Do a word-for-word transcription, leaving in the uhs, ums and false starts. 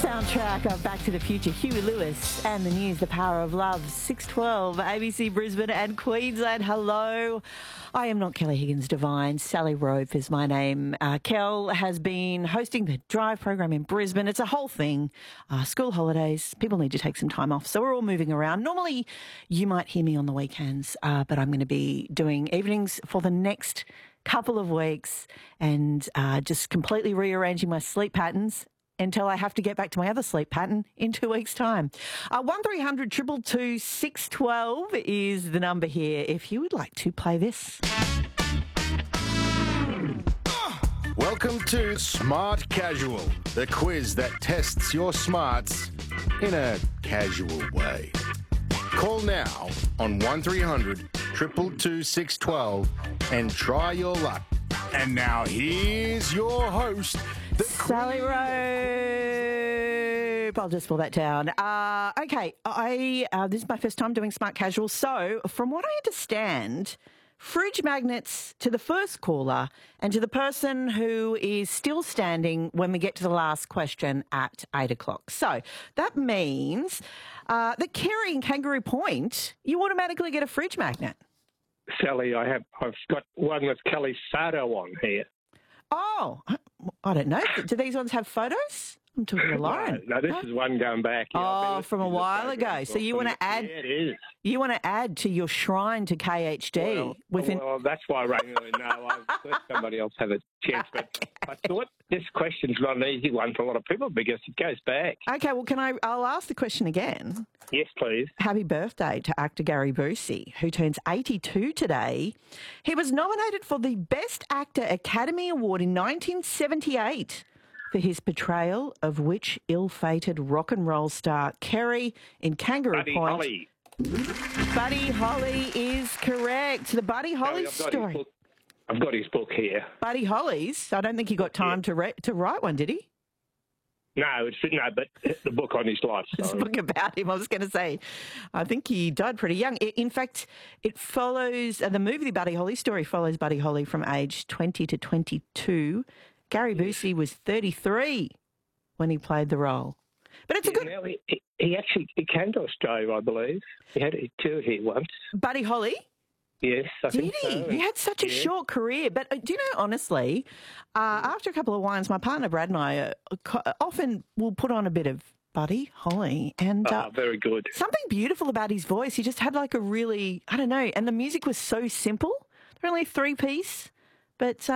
soundtrack of Back to the Future, Huey Lewis and the news, The Power of Love, six twelve, A B C Brisbane and Queensland. Hello. I am not Kelly Higgins Divine. Sally Rope is my name. Uh, Kel has been hosting the Drive program in Brisbane. It's a whole thing. Uh, school holidays, people need to take some time off, so we're all moving around. Normally, you might hear me on the weekends, uh, but I'm going to be doing evenings for the next couple of weeks and uh, just completely rearranging my sleep patterns until I have to get back to my other sleep pattern in two weeks' time. Uh, one three hundred two two two six one two is the number here if you would like to play this. Welcome to Smart Casual, the quiz that tests your smarts in a casual way. Call now on one three hundred two two two six one two and try your luck. And now here's your host, the Sally Rope. I'll just pull that down. Uh, okay, I uh, this is my first time doing Smart Casual. So, from what I understand, fridge magnets to the first caller and to the person who is still standing when we get to the last question at eight o'clock. So, that means uh, that Kerry in Kangaroo Point, you automatically get a fridge magnet. Sally, I have, I've got one with Kelly Sato on here. Oh, I don't know. Do these ones have photos? I'm talking to Lauren. No, no, this Huh? is one going back. Yeah, I've been Oh, from a listening to the while program ago. So for- you want to add? Yeah, it is. You want to add to your shrine to K H D Well, within? well, that's why I rang early. No, I've let somebody else have a chance. But I thought this question's not an easy one for a lot of people because it goes back. Okay, well, can I? I'll ask the question again. Yes, please. Happy birthday to actor Gary Busey, who turns eighty-two today. He was nominated for the Best Actor Academy Award in nineteen seventy-eight for his portrayal of which ill-fated rock and roll star Kerry in Kangaroo Buddy Point. Holly. Buddy Holly is correct. The Buddy Holly I've got his story. book- I've got his book here. Buddy Holly's. I don't think he got time to re- to write one, did he? No, it's no, but the book on his life. It's a Sorry. book about him. I was going to say, I think he died pretty young. I- In fact, it follows uh, the movie, The Buddy Holly Story, follows Buddy Holly from age twenty to twenty-two. Gary Busey was thirty-three when he played the role. But it's a Yeah, good now he, he he actually he came to Australia, I believe. He had a tour here once. Buddy Holly. Yes, I Did think he? so. He had such a Yeah. short career. But uh, do you know, honestly, uh, after a couple of wines, my partner Brad and I uh, co- often will put on a bit of Buddy Holly. And uh, Ah, very good. something beautiful about his voice. He just had like a really, I don't know, and the music was so simple. They're only three piece, but. Uh,